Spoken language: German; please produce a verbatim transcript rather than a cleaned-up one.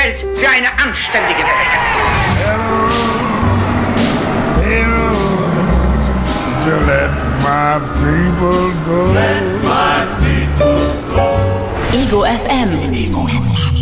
Feld für eine anständige Welt. To let my people go. Let my people go. Ego F M. Ego F M.